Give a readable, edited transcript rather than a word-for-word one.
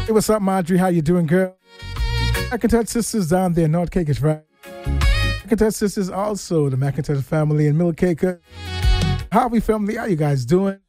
Hey, what's up, Marjorie? How you doing, girl? McIntosh sisters down there, North Caicos, right? McIntosh sisters, also the McIntosh family in Middle Caicos. Harvey family, how you guys doing?